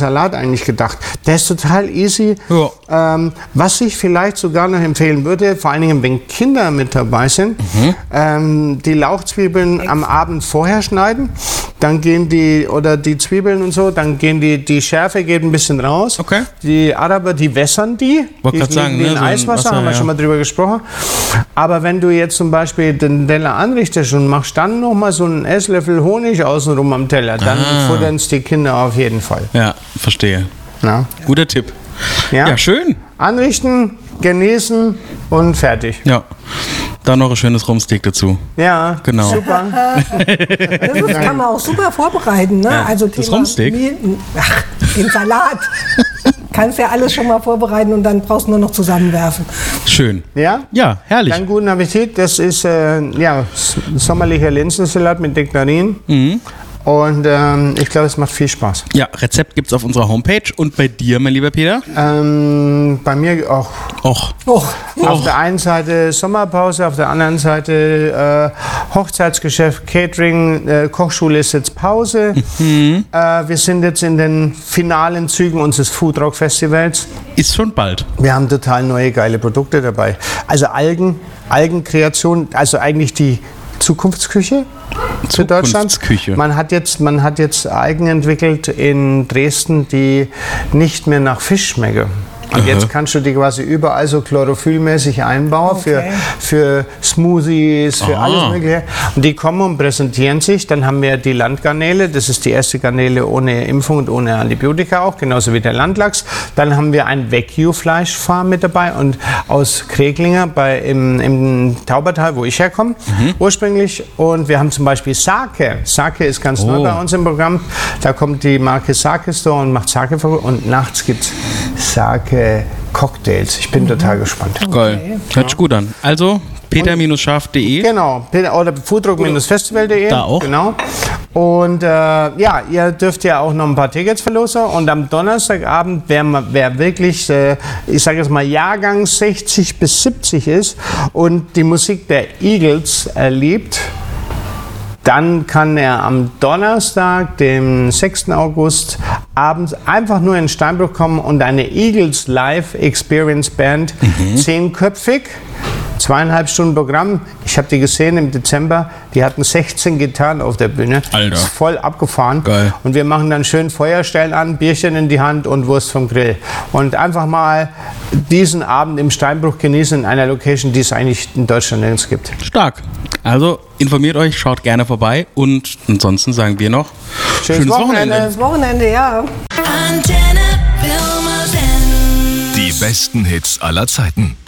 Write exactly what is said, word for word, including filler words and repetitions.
Salat eigentlich gedacht. Der ist total easy. Ja. Ähm, was ich vielleicht sogar noch empfehlen würde, vor allen Dingen, wenn Kinder mit dabei sind, mhm. ähm, die Lauchzwiebeln Ex- am Abend vorher schneiden, dann gehen die, oder die Zwiebeln und so, dann gehen die, die Schärfe geht ein bisschen raus. Okay. Die Araber, die wässern die. Wollte gerade sagen, die ne, in so ein Eiswasser, Wasser, haben wir ja. schon mal drüber gesprochen. Aber wenn du jetzt zum Beispiel den Teller anrichtest und machst dann noch mal so einen Esslöffel Honig außenrum am Teller, dann Ah. futtern es die Kinder auf jeden Fall. Ja, verstehe. Na? Guter Tipp. Ja? Ja, schön. Anrichten, genießen und fertig. Ja. Dann noch ein schönes Rumsteak dazu. Ja, Genau. super. Das ist, kann man auch super vorbereiten. Ne? Ja, Also das Thema Rumsteak? Mehl- Ach, den Salat. Kannst ja alles schon mal vorbereiten und dann brauchst du nur noch zusammenwerfen. Schön. Ja? Ja, herrlich. Dann guten Appetit. Das ist äh, ja, s- sommerlicher Linsensalat mit Nektarin. Mhm. Und ähm, ich glaube, es macht viel Spaß. Ja, Rezept gibt's auf unserer Homepage. Und bei dir, mein lieber Peter? Ähm, bei mir auch. Och. Oh. Auf der einen Seite Sommerpause, auf der anderen Seite äh, Hochzeitsgeschäft, Catering, äh, Kochschule ist jetzt Pause. Mhm. Äh, wir sind jetzt in den finalen Zügen unseres Foodrock Festivals. Ist schon bald. Wir haben total neue, geile Produkte dabei. Also Algen, Algenkreation, also eigentlich die Zukunftsküche für Deutschland. Zukunftsküche. Man hat jetzt, man hat jetzt Algen entwickelt in Dresden, die nicht mehr nach Fisch schmecken. Und Aha. jetzt kannst du die quasi überall so chlorophyllmäßig einbauen Okay. für, für Smoothies, für Ah. alles Mögliche. Und die kommen und präsentieren sich. Dann haben wir die Landgarnele. Das ist die erste Garnele ohne Impfung und ohne Antibiotika auch, genauso wie der Landlachs. Dann haben wir ein Wagyu-Fleischfarm mit dabei und aus Kreglinger bei, im, im Taubertal, wo ich herkomme, Mhm. ursprünglich. Und wir haben zum Beispiel Sake. Sake ist ganz Oh. neu bei uns im Programm. Da kommt die Marke Sake Store und macht Sake vor. Und nachts gibt es Sake Cocktails. Ich bin total gespannt. Geil. Hört sich gut an. Also, peter scharf punkt de. Genau, oder foodrock festival punkt de. Da auch. Genau. Und äh, ja, ihr dürft ja auch noch ein paar Tickets verlosen. Und am Donnerstagabend, wer, ma- wer wirklich, äh, ich sage jetzt mal, Jahrgang sechzig bis siebzig ist und die Musik der Eagles erlebt, dann kann er am Donnerstag, dem sechsten August, abends einfach nur in Steinbruch kommen und eine Eagles Live Experience Band, Mhm. zehnköpfig, zweieinhalb Stunden Programm. Ich habe die gesehen im Dezember. Die hatten sechzehn Gitarren auf der Bühne. Alter. Ist voll abgefahren. Geil. Und wir machen dann schön Feuerstellen an, Bierchen in die Hand und Wurst vom Grill. Und einfach mal diesen Abend im Steinbruch genießen in einer Location, die es eigentlich in Deutschland nirgends gibt. Stark. Also, informiert euch, schaut gerne vorbei. Und ansonsten sagen wir noch, Schönes Wochenende. Das Wochenende, ja. Antenne Pirmasens. Die besten Hits aller Zeiten.